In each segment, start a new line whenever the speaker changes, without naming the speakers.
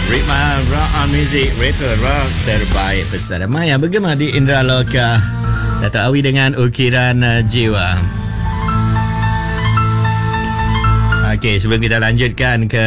Ritma rock on music, retro rock terbaik bersama Maya bergema di Indra Loka. Dato' Awi dengan ukiran jiwa. Okey, sebelum kita lanjutkan ke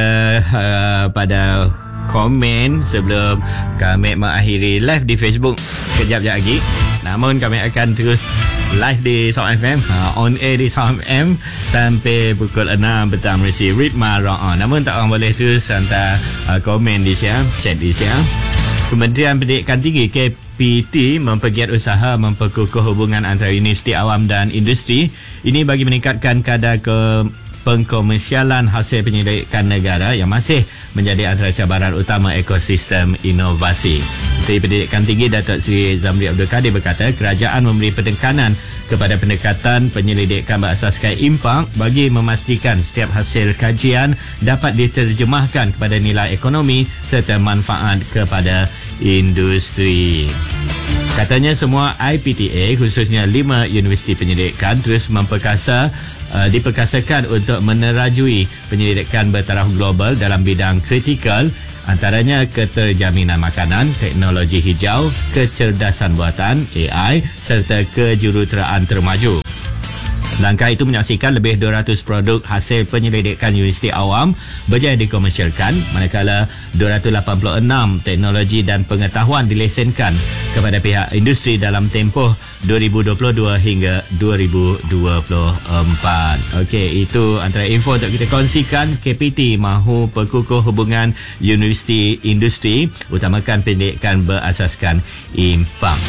pada komen, sebelum kami mengakhiri live di Facebook sekejap lagi. Namun kami akan terus live di Sound FM, on air di Sound FM sampai pukul 6 petang mesti Ritma Rock On. Namun tak orang boleh terus hantar komen di siang, chat di siang. Kementerian Pendidikan Tinggi KPT mempergiat usaha memperkukuh hubungan antara universiti awam dan industri. Ini bagi meningkatkan kadar pengkomersialan hasil penyelidikan negara yang masih menjadi antara cabaran utama ekosistem inovasi. Menteri Pendidikan Tinggi Datuk Seri Zamri Abdul Kadir berkata kerajaan memberi penekanan kepada pendekatan penyelidikan berasaskan impak bagi memastikan setiap hasil kajian dapat diterjemahkan kepada nilai ekonomi serta manfaat kepada industri. Katanya semua IPTA khususnya 5 universiti penyelidikan terus diperkasakan untuk menerajui penyelidikan bertaraf global dalam bidang kritikal, antaranya keterjaminan makanan, teknologi hijau, kecerdasan buatan AI serta kejuruteraan termaju. Langkah itu menyaksikan lebih 200 produk hasil penyelidikan universiti awam berjaya dikomersialkan, manakala 286 teknologi dan pengetahuan dilesenkan kepada pihak industri dalam tempoh 2022 hingga 2024. Okey, itu antara info untuk kita kongsikan. KPT mahu perkukuh hubungan universiti industri, utamakan pendidikan berasaskan impak.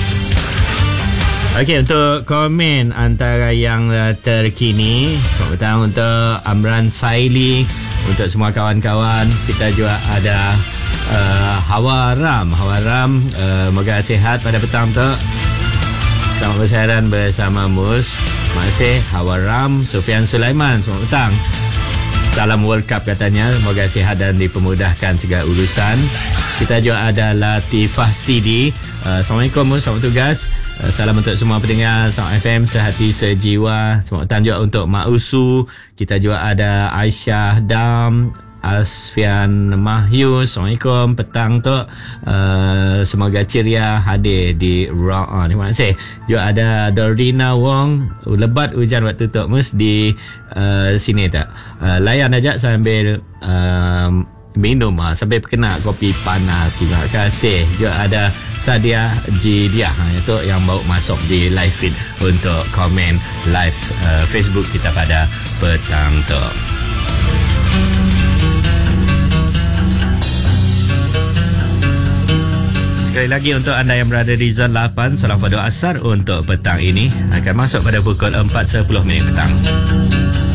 Okey, untuk komen antara yang terkini, selamat petang untuk Amran Saili, untuk semua kawan-kawan. Kita juga ada Hawa Ram, moga sihat pada petang tu. Selamat bersiaran bersama Mus. Terima kasih Hawa Ram. Sufian Sulaiman, selamat petang. Salam World Cup katanya, moga sihat dan dipermudahkan segala urusan. Kita juga ada Latifah Sidi. Assalamualaikum Mus, selamat tugas. Salam untuk semua pendengar Sound FM sehati sejiwa. Selamat petang juga untuk Mak Usu. Kita juga ada Aisyah Dam, Asfian Mahyu. Assalamualaikum, petang tu. Semoga ceria hadir di Rock On. Terima kasih. Juga ada Dorina Wong. Lebat hujan waktu tu Mus di sini tak. Layan aja sambil minum sampai berkena kopi panas. Terima kasih. Juga ada Sadia Jidiah, itu yang baru masuk di live feed untuk komen live Facebook kita pada petang tu. Sekali lagi untuk anda yang berada di zon 8, salam fadu asar untuk petang ini akan masuk pada pukul 4.10 petang.